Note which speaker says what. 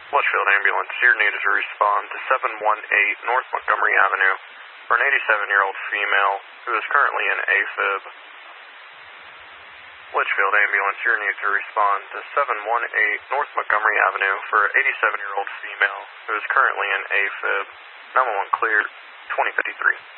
Speaker 1: Litchfield Ambulance, you're needed to respond to 718 North Montgomery Avenue for an 87-year-old female who is currently in AFib. Litchfield Ambulance, you're needed to respond to 718 North Montgomery Avenue for an 87-year-old female who is currently in AFib. 911 cleared, 2053.